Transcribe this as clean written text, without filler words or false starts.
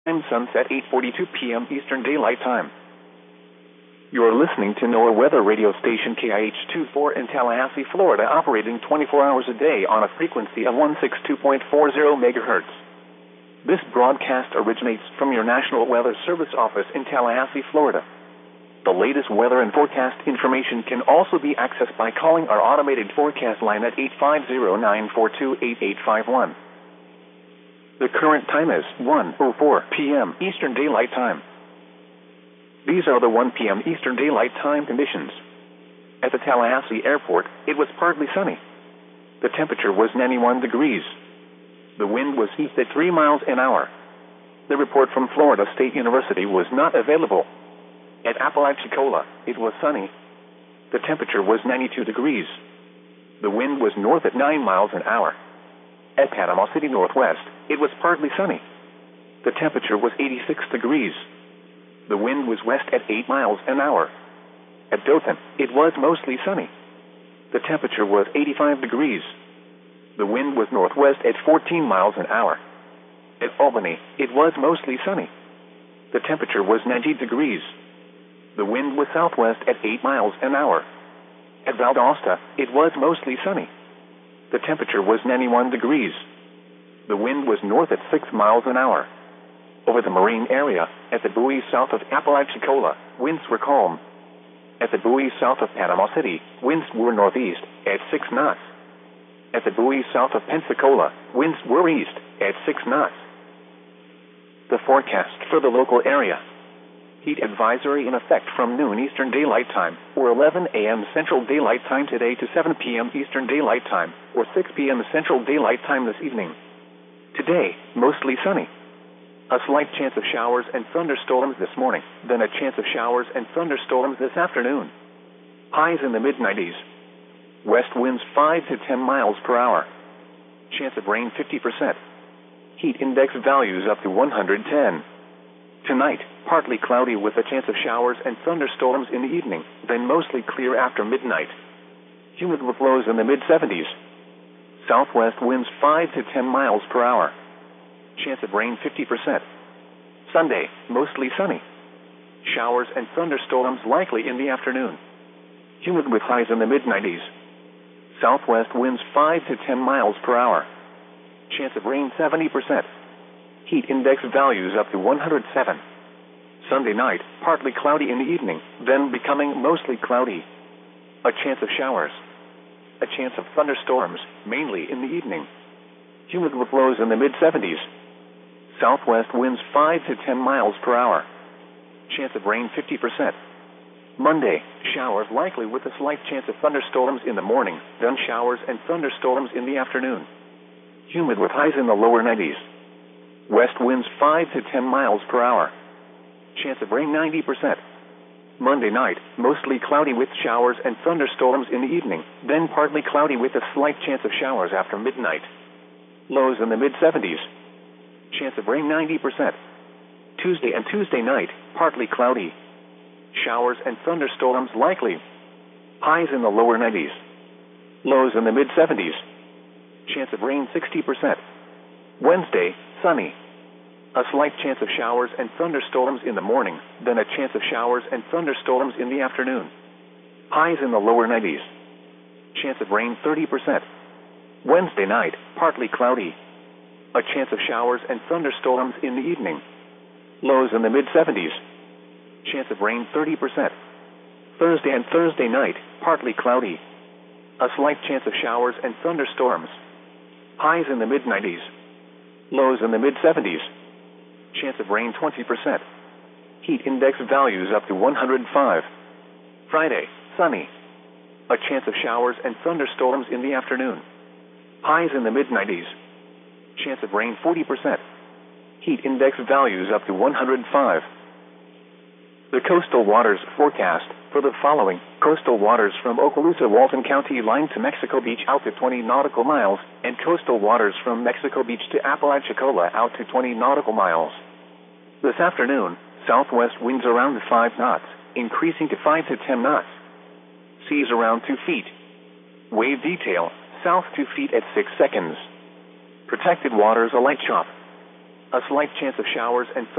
Time sunset 8:42 p.m. Eastern Daylight Time. You're listening to NOAA weather radio station KIH-24 in Tallahassee, Florida, operating 24 hours a day on a frequency of 162.40 megahertz. This broadcast originates from your National Weather Service office in Tallahassee, Florida. The latest weather and forecast information can also be accessed by calling our automated forecast line at 850-942-8851. The current time is 1:04 p.m. Eastern Daylight Time. These are the 1 p.m. Eastern Daylight Time conditions. At the Tallahassee Airport, it was partly sunny. The temperature was 91 degrees. The wind was east at 3 miles an hour. The report from Florida State University was not available. At Apalachicola, it was sunny. The temperature was 92 degrees. The wind was north at 9 miles an hour. At Panama City Northwest, it was partly sunny. The temperature was 86 degrees. The wind was west at 8 miles an hour. At Dothan, it was mostly sunny. The temperature was 85 degrees. The wind was northwest at 14 miles an hour. At Albany, it was mostly sunny. The temperature was 90 degrees. The wind was southwest at 8 miles an hour. At Valdosta, it was mostly sunny. The temperature was 91 degrees. The wind was north at 6 miles an hour. Over the marine area, at the buoys south of Apalachicola, winds were calm. At the buoys south of Panama City, winds were northeast at 6 knots. At the buoys south of Pensacola, winds were east at 6 knots. The forecast for the local area. Heat advisory in effect from noon Eastern Daylight Time, or 11 a.m. Central Daylight Time today to 7 p.m. Eastern Daylight Time, or 6 p.m. Central Daylight Time this evening. Today, mostly sunny. A slight chance of showers and thunderstorms this morning, then a chance of showers and thunderstorms this afternoon. Highs in the mid-90s. West winds 5 to 10 miles per hour. Chance of rain 50%. Heat index values up to 110. Tonight, partly cloudy with a chance of showers and thunderstorms in the evening, then mostly clear after midnight. Humid with lows in the mid-70s. Southwest winds 5 to 10 miles per hour. Chance of rain 50%. Sunday, mostly sunny. Showers and thunderstorms likely in the afternoon. Humid with highs in the mid-90s. Southwest winds 5 to 10 miles per hour. Chance of rain 70%. Heat index values up to 107. Sunday night, partly cloudy in the evening, then becoming mostly cloudy. A chance of showers. A chance of thunderstorms, mainly in the evening. Humid with lows in the mid-70s. Southwest winds 5 to 10 miles per hour. Chance of rain 50%. Monday, showers likely with a slight chance of thunderstorms in the morning, then showers and thunderstorms in the afternoon. Humid with highs in the lower 90s. West winds 5 to 10 miles per hour. Chance of rain 90%. Monday night, mostly cloudy with showers and thunderstorms in the evening, then partly cloudy with a slight chance of showers after midnight. Lows in the mid-70s. Chance of rain 90%. Tuesday and Tuesday night, partly cloudy. Showers and thunderstorms likely. Highs in the lower 90s. Lows in the mid-70s. Chance of rain 60%. Wednesday, sunny. A slight chance of showers and thunderstorms in the morning, then a chance of showers and thunderstorms in the afternoon. Highs in the lower 90s. Chance of rain 30%. Wednesday night, partly cloudy. A chance of showers and thunderstorms in the evening. Lows in the mid-70s. Chance of rain 30%. Thursday and Thursday night, partly cloudy. A slight chance of showers and thunderstorms. Highs in the mid-90s. Lows in the mid-70s. Chance of rain 20%. Heat index values up to 105. Friday, sunny. A chance of showers and thunderstorms in the afternoon. Highs in the mid-90s. Chance of rain 40%. Heat index values up to 105. The coastal waters forecast for the following: coastal waters from Okaloosa, Walton County line to Mexico Beach out to 20 nautical miles, and coastal waters from Mexico Beach to Apalachicola out to 20 nautical miles. This afternoon, southwest winds around 5 knots, increasing to 5 to 10 knots. Seas around 2 feet. Wave detail, south 2 feet at 6 seconds. Protected waters a light chop. A slight chance of showers and